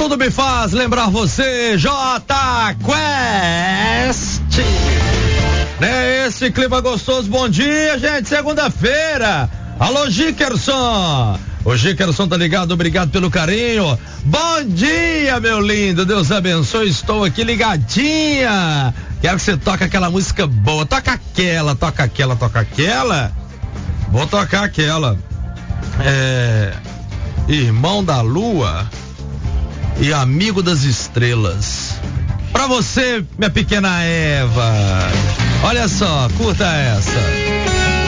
tudo me faz lembrar você, J Quest. Né, esse clima gostoso, bom dia, gente, segunda-feira. Alô, Gikerson. O Gikerson tá ligado, obrigado pelo carinho. Bom dia, meu lindo, Deus abençoe, estou aqui ligadinha. Quero que você toque aquela música boa, toca aquela. Vou tocar aquela. Irmão da Lua e Amigo das Estrelas. Pra você, minha pequena Eva. Olha só, curta essa.